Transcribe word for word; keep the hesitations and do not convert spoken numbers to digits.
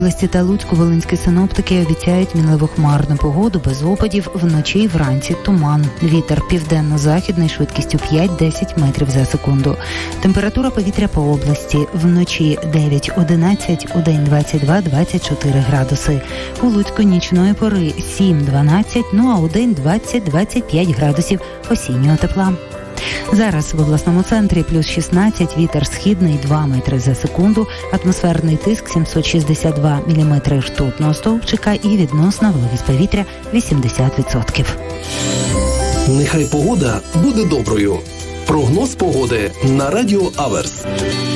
області та Луцьку волинські синоптики обіцяють мінливу хмарну погоду без опадів, вночі і вранці туман. Вітер південно-західний швидкістю п'ять-десять метрів за секунду. Температура повітря по області вночі дев'ять-одинадцять, удень двадцять два-двадцять чотири градуси. У Луцьку нічної пори сім-дванадцять, ну а удень двадцять-двадцять п'ять градусів осіннього тепла. Зараз в обласному центрі плюс шістнадцять, вітер східний два метри за секунду, атмосферний тиск сімсот шістдесят два міліметри ртутного стовпчика і відносна вологість повітря вісімдесят відсотків. Нехай погода буде доброю. Прогноз погоди на Радіо Аверс.